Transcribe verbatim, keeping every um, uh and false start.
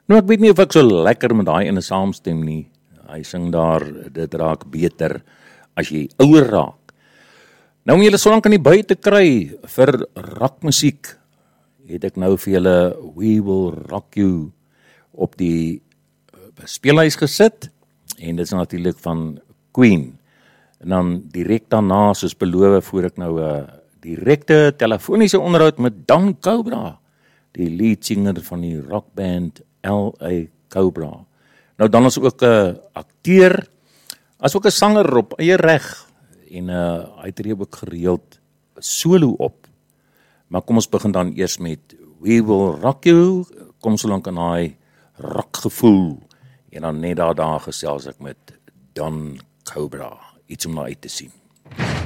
Nou ek weet nie of ek so lekker met daai ene saamstem nie. Hy sing daar, dit raak beter as jy ouer raak. Nou om julle so lank aan die by te kry vir rockmusiek, het ek nou vir julle We Will Rock You op die speelhuis gesit, en dit is natuurlik van Queen. En dan direk daarna, soos beloof, voor ek nou 'n uh, direkte telefoniese onderhoud met Dan Cobra, die lead singer van die rockband L A Cobra. Nou dan is ook 'n uh, akteur, as ook 'n sanger op eie reg, en uh, hy tree ook gereeld solo op. Maar kom ons begin dan eers met We Will Rock You, kom so lank aan daai rockgevoel, en dan net daar daar gesels ek met Dan Cobra, iets om na uit te sien.